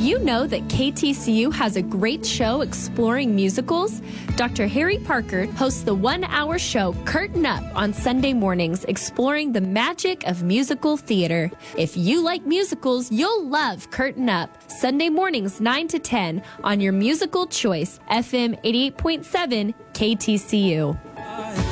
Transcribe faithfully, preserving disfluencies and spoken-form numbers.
you know that K T C U has a great show exploring musicals? Doctor Harry Parker hosts the one-hour show Curtain Up on Sunday mornings, exploring the magic of musical theater. If you like musicals, you'll love Curtain Up. Sunday mornings, nine to ten, on your musical choice, F M eighty-eight point seven K T C U.